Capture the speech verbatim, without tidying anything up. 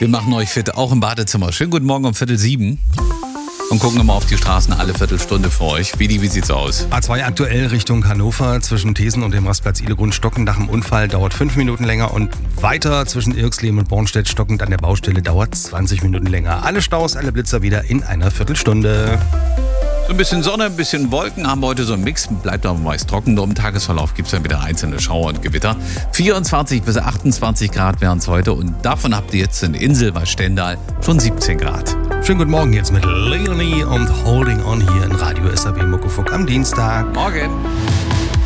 Wir machen euch fit, auch im Badezimmer. Schönen guten Morgen um Viertel sieben. Und gucken nochmal auf die Straßen alle Viertelstunde für euch. Wie, wie sieht's aus? A zwei aktuell Richtung Hannover zwischen Thesen und dem Rastplatz Idegrund-Stocken nach dem Unfall dauert fünf Minuten länger und weiter zwischen Irxleben und Bornstedt stockend an der Baustelle dauert zwanzig Minuten länger. Alle Staus, alle Blitzer wieder in einer Viertelstunde. So ein bisschen Sonne, ein bisschen Wolken haben wir heute so ein Mix. Bleibt aber meist trocken. Nur im Tagesverlauf gibt es dann wieder einzelne Schauer und Gewitter. vierundzwanzig bis achtundzwanzig Grad wären es heute. Und davon habt ihr jetzt in Insel bei Stendal schon siebzehn Grad. Schönen guten Morgen jetzt mit Leonie und Holding On hier in Radio S A W Muckefuck am Dienstag. Morgen.